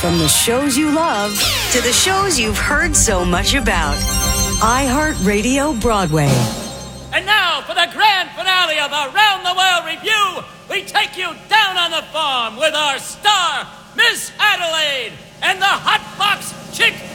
From the shows you love to the shows you've heard so much about. iHeartRadio Broadway. And now for the grand finale of our Round the World Review, we take you down on the farm with our star, Miss Adelaide, and the Hot Box Chick